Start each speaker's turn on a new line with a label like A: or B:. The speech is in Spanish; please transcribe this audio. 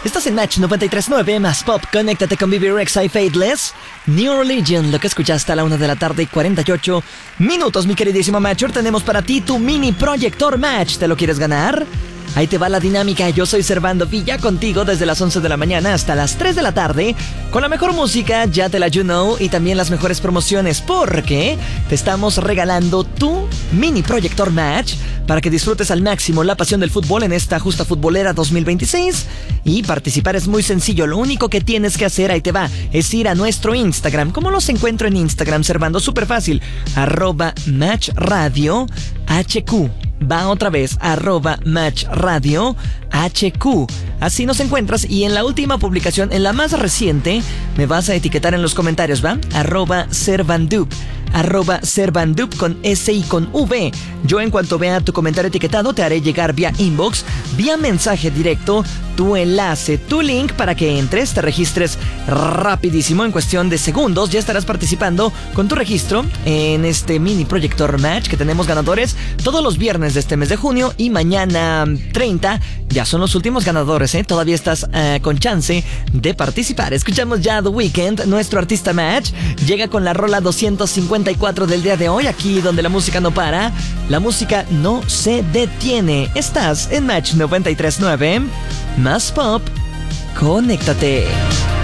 A: Estás en Match 93.9 más Pop. Conéctate con BB y Faithless. New Religion, lo que escuchaste a la 1 de la tarde y 48 minutos, mi queridísimo Matcher. Tenemos para ti tu mini proyector Match. ¿Te lo quieres ganar? Ahí te va la dinámica. Yo soy Servando Villa, contigo desde las 11 de la mañana hasta las 3 de la tarde, con la mejor música, ya te la you know, y también las mejores promociones, porque te estamos regalando tu mini proyector Match para que disfrutes al máximo la pasión del fútbol en esta justa futbolera 2026. Y participar es muy sencillo. Lo único que tienes que hacer, ahí te va, es ir a nuestro Instagram. ¿Cómo los encuentro en Instagram, Servando? Súper fácil. @MatchRadioHQ. Va otra vez, @MatchRadioHQ. Así nos encuentras, y en la última publicación, en la más reciente, me vas a etiquetar en los comentarios, ¿va? @Servandup. @Servandup con S y con V. Yo, en cuanto vea tu comentario etiquetado, te haré llegar vía inbox, vía mensaje directo, tu enlace, tu link para que entres, te registres rapidísimo. En cuestión de segundos ya estarás participando con tu registro en este mini proyector Match, que tenemos ganadores todos los viernes de este mes de junio, y mañana 30 ya son los últimos ganadores, ¿eh? Todavía estás con chance de participar. Escuchamos ya The Weeknd, nuestro artista Match. Llega con la rola 254 del día de hoy, aquí donde la música no para, la música no se detiene. Estás en Match 93.9 más Pop. Conéctate.